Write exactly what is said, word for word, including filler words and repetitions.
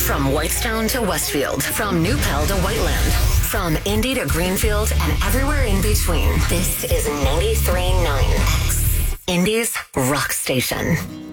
From Whitestone to Westfield, from New Pell to Whiteland, from Indy to Greenfield and everywhere in between. This is ninety-three point nine X, Indy's rock station.